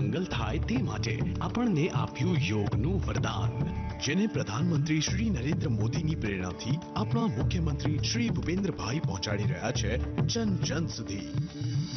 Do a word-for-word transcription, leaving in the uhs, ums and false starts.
મંગલ થાય તે માટે આપણને આપ્યું યોગનું વરદાન, જેને પ્રધાનમંત્રી શ્રી નરેન્દ્ર મોદીની પ્રેરણાથી આપણા મુખ્યમંત્રી શ્રી ભૂપેન્દ્રભાઈ પહોંચાડી રહ્યા છે જન જન સુધી।